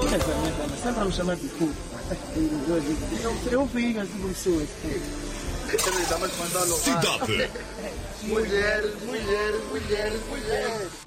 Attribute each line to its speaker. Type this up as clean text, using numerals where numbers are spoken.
Speaker 1: Sempre a me chamar de cu. Eu fico assim com pessoas.
Speaker 2: Cidade.
Speaker 3: Mulheres, mulheres, mulheres, mulheres.